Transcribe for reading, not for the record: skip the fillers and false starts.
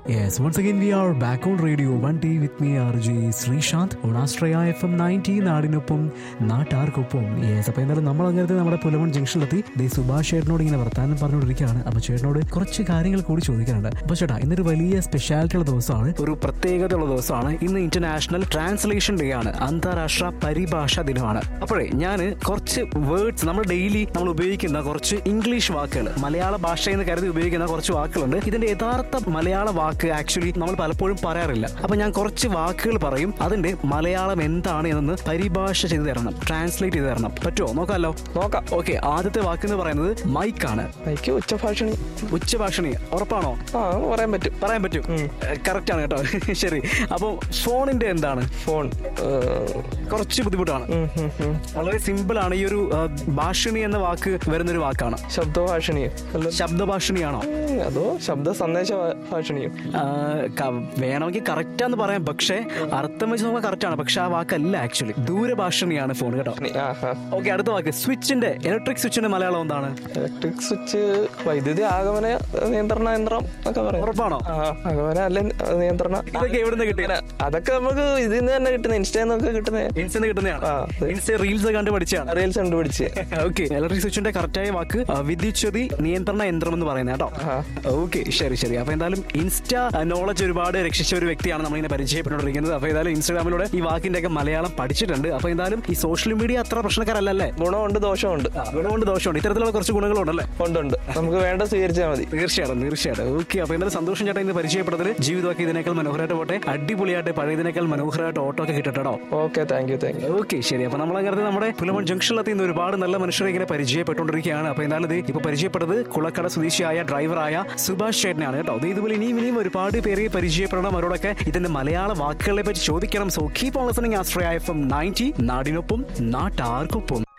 Yes, once again we are back on Radio 1T with me RJ Sreesanth on Astraya FM 90 നാടിനൊപ്പം നാട്ടാർക്കൊപ്പം. Yes, അപ്പോൾ എന്തായാലും നമ്മൾ അങ്ങനത്തെ നമ്മുടെ പുലമൺ ജംഗ്ഷനിലെത്തി സുഭാഷ് ചേട്ടനോട് ഇങ്ങനെ വർത്താനം പറഞ്ഞുകൊണ്ടിരിക്കുകയാണ്. അപ്പോൾ ചേട്ടനോട് കുറച്ച് കാര്യങ്ങൾ കൂടി ചോദിക്കാനുണ്ട്. അപ്പോൾ ചേട്ടാ, ഇന്നൊരു വലിയ സ്പെഷ്യാലിറ്റി ഉള്ള ദിവസമാണ്, ഒരു പ്രത്യേകതയുള്ള ദിവസമാണ്. ഇന്ന് ഇന്റർനാഷണൽ ട്രാൻസ്ലേഷൻ ഡേ ആണ്, അന്താരാഷ്ട്ര പരിഭാഷാ ദിനമാണ്. അപ്പോഴേ ഞാൻ കുറച്ച് വേർഡ്സ്, നമ്മൾ ഡെയിലി നമ്മൾ ഉപയോഗിക്കുന്ന കുറച്ച് ഇംഗ്ലീഷ് വാക്കുകൾ, മലയാള ഭാഷ എന്ന് കരുതി ഉപയോഗിക്കുന്ന കുറച്ച് വാക്കുകളുണ്ട്. ഇതിന്റെ യഥാർത്ഥ മലയാള വാക്ക് ആക്ച്വലി നമ്മൾ പലപ്പോഴും പറയാറില്ല. അപ്പൊ ഞാൻ കുറച്ച് വാക്കുകൾ പറയും, അതിന്റെ മലയാളം എന്താണ് എന്ന് പരിഭാഷ ചെയ്ത് തരണം, ട്രാൻസ്ലേറ്റ് ചെയ്ത് തരണം. പറ്റുമോ? നോക്കാമല്ലോ. നോക്കാം. ഓക്കെ, ആദ്യത്തെ വാക്ക് എന്ന് പറയുന്നത് മൈക്കാണ്. മൈക്ക് ഉച്ചഭാഷണി. ഉച്ചഭാഷണി ഉറപ്പാണോ? പറയാൻ പറ്റും. കറക്റ്റ് ആണ് കേട്ടോ. ശരി. അപ്പൊ ഫോണിന്റെ എന്താണ്? ഫോൺ കുറച്ച് ബുദ്ധിമുട്ടാണ്. വളരെ സിമ്പിൾ ആണ്. ഈ ഒരു ഭാഷണി എന്ന വാക്ക് വരുന്നൊരു വാക്കാണ്. ശബ്ദഭാഷണിയാണോ അതോ ശബ്ദ സന്ദേശ ഭാഷണിയോ? വേണമെങ്കിൽ കറക്റ്റാന്ന് പറയാം, പക്ഷെ അർത്ഥം വെച്ച് നോക്കാൻ കറക്റ്റ് ആണ്, പക്ഷെ ആ വാക്കല്ല ആക്ച്വലി. ദൂരഭാഷണിയാണ് ഫോൺ കേട്ടോ. ഓക്കെ, അടുത്ത വാക്ക് സ്വിച്ചിന്റെ, ഇലക്ട്രിക് സ്വിച്ചിന്റെ മലയാളം എന്താണ്? ഇലക്ട്രിക് സ്വിച്ച് വൈദ്യുതി ആഗമന നിയന്ത്രണ യന്ത്രം ഒക്കെ പറയാം. ഉറപ്പാണോ? ആഗമന അല്ല നിയന്ത്രണ. ഇതൊക്കെ എവിടുന്ന് കിട്ടിയ? അതൊക്കെ നമുക്ക് ഇതിൽ നിന്ന് തന്നെ കിട്ടുന്ന, ഇൻസ്റ്റന്നൊക്കെ കിട്ടുന്നതാണ്. റീൽസ് കണ്ട് പഠിച്ചാണ്. റീൽസ് കണ്ടുപിടിച്ച്. ഓക്കെ, ഇലക്ട്രിക് സ്വിച്ചിന്റെ കറക്റ്റായ വാക്ക് വിദ്യുച്ഛതി നിയന്ത്രണ യന്ത്രം എന്ന് പറയുന്നത് കേട്ടോ. ഓക്കെ, ശരി. അപ്പൊ എന്തായാലും ഇൻസ്റ്റാ നോളജ് ഒരുപാട് രക്ഷിച്ച ഒരു വ്യക്തിയാണ് നമ്മളിങ്ങനെ പരിചയപ്പെട്ടുകൊണ്ടിരിക്കുന്നത്. അപ്പൊ എന്തായാലും ഇൻസ്റ്റാഗ്രാമിലൂടെ ഈ വാക്കിന്റെ ഒക്കെ മലയാളം പഠിച്ചിട്ടുണ്ട്. അപ്പൊ എന്തായാലും ഈ സോഷ്യൽ മീഡിയ അത്ര പ്രശ്നക്കാരല്ലേ? ഗുണമുണ്ട് ദോഷമുണ്ട്. ഇത്തരത്തിലുള്ള കുറച്ച് ഗുണങ്ങളുണ്ടല്ലേ? ഉണ്ട്. നമുക്ക് വേണ്ട സ്വീകരിച്ചാൽ മതി. തീർച്ചയായിട്ടും. ഓക്കെ, അപ്പൊ എന്തായാലും സന്തോഷം ചേട്ടാ ഇന്ന് പരിചയപ്പെട്ടതിൽ. ജീവിതമൊക്കെ ഇതിനേക്കാൾ മനോഹരമായിട്ട് പോട്ടെ, അടിപൊളിയായിട്ട് പഴയതിനേക്കാൾ മനോഹരമായിട്ട് ഓട്ടോ ഒക്കെ കിട്ടട്ടോ. Okay, thank you. ഓക്കെ, ശരി. അപ്പൊ നമ്മളങ്ങനെ നമ്മുടെ പുലമൺ ജംഗ്ഷനിലെത്തി ഇന്ന് ഒരുപാട് നല്ല മനുഷ്യരെ ഇങ്ങനെ പരിചയപ്പെട്ടുകൊണ്ടിരിക്കുകയാണ്. അപ്പൊ എന്തായാലും ഇപ്പൊ പരിചയപ്പെട്ടത് കുളക്കട സ്വദേശിയായ ഡ്രൈവറായ സുഭാഷ് ചേട്ടനാണ് കേട്ടോ. ഇതുപോലെ ഇനിയും ഒരുപാട് പേരെ പരിചയപ്പെടണം, അവരോടൊക്കെ ഇതിന്റെ മലയാള വാക്കുകളെ പറ്റി ചോദിക്കണം. So keep on listening ആസ്ട്രയ FM 90 നാടിനൊപ്പം നാട്ടാർക്കൊപ്പം.